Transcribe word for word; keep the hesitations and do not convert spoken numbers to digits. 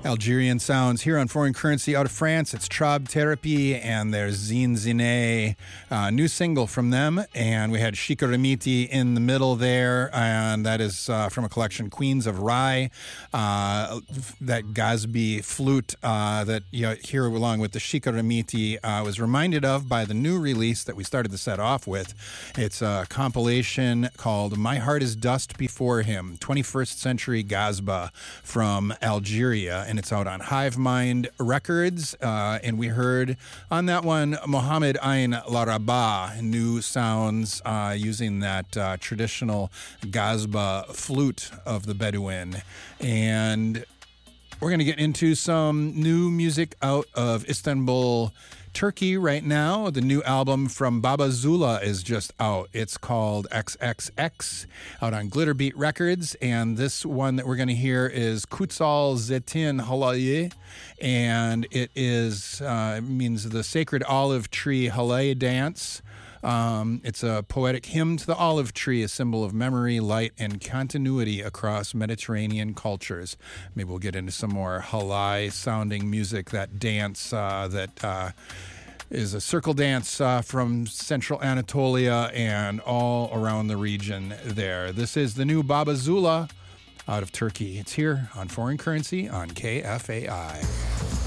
Algerian sounds here on Foreign Currency out of France. It's Traub Therapy and their Zine Zine, uh, new single from them. And we had Shikaramiti in the middle there, and that is uh, from a collection, Queens of Rye. Uh, that Gazbi flute uh, that you hear along with the Shikaramiti uh, was reminded of by the new release that we started the set off with. It's a compilation called My Heart is Dust Before Him, twenty-first Century Gazba from Algeria. And it's out on Hive Mind Records. Uh, and we heard on that one Mohamed Ain Laraba, new sounds uh, using that uh, traditional Gazba flute of the Bedouin. And we're going to get into some new music out of Istanbul, Turkey right now. The new album from Baba Zula is just out. It's called X X X, out on Glitterbeat Records. And this one that we're going to hear is Kutsal Zetin Halaye. And it is, uh, it means the sacred olive tree Halaye dance. Um, it's a poetic hymn to the olive tree, a symbol of memory, light, and continuity across Mediterranean cultures. Maybe we'll get into some more halai-sounding music, that dance uh, that uh, is a circle dance uh, from central Anatolia and all around the region there. This is the new Baba Zula out of Turkey. It's here on Foreign Currency on K F A I.